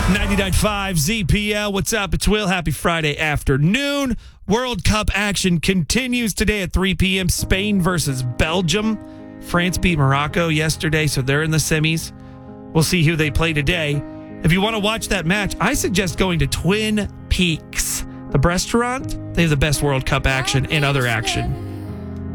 99.5 ZPL. What's up? It's Will. Happy Friday afternoon. World Cup action continues today at 3 p.m. Spain versus Belgium. France beat Morocco yesterday, so they're in the semis. We'll see who they play today. If you want to watch that match, I suggest going to Twin Peaks. The restaurant, they have the best World Cup action and other action.